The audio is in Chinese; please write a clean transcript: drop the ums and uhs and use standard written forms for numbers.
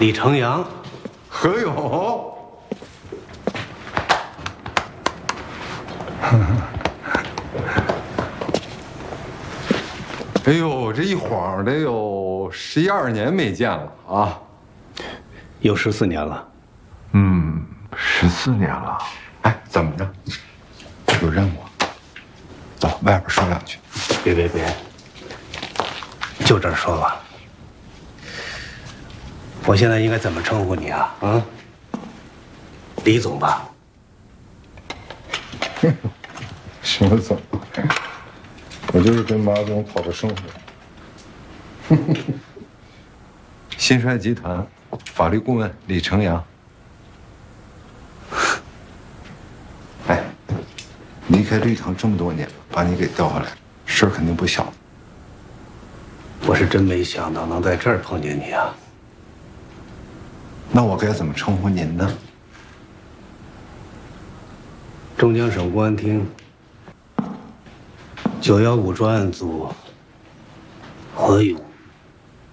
李成阳， 何勇。哎呦，这一晃得有11、12年没见了啊！ 有14年了。 14年了。哎，怎么着？有任务？走，外边说两句。 别，就这儿说吧。我现在应该怎么称呼你啊？李总吧。 什么总？我就是跟马总讨个生活。新帅集团法律顾问李成阳。哎，离开绿堂这么多年了，把你给调回来，事儿肯定不小。 我是真没想到能在这儿碰见你啊。 那我该怎么称呼您呢？ 中江省公安厅915专案组何勇。